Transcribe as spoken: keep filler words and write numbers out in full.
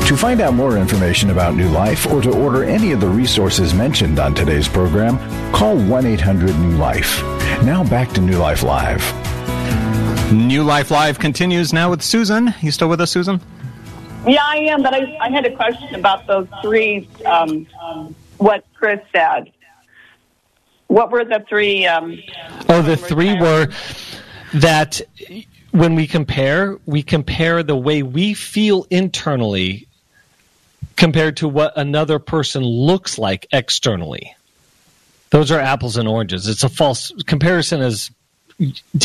To find out more information about New Life or to order any of the resources mentioned on today's program, call one eight hundred new life. Now back to New Life Live. New Life Live continues now with Susan. You still with us, Susan? Yeah, I am, but I, I had a question about those three, um, what Chris said. What were the three? Um, oh, the three were that when we compare, we compare the way we feel internally compared to what another person looks like externally. Those are apples and oranges. It's a false comparison. Is